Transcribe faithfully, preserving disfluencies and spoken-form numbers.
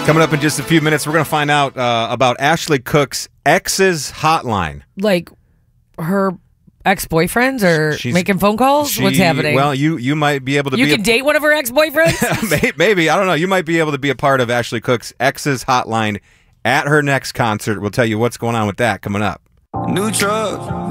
Coming up in just a few minutes, we're going to find out uh, about Ashley Cook's ex's hotline. Like her ex-boyfriends or She's- making phone calls? She- What's happening? Well, you you might be able to you be can a, date one of her ex-boyfriends? May- maybe, I don't know. You might be able to be a part of Ashley Cook's ex's hotline at her next concert. We'll tell you what's going on with that coming up. New truck.